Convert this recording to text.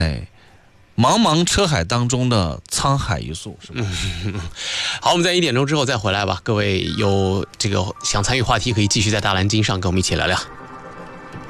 茫茫车海当中的沧海一粟，是吧？ 好，我们在1点钟之后再回来吧。各位有这个想参与话题，可以继续在大蓝鲸上跟我们一起聊聊。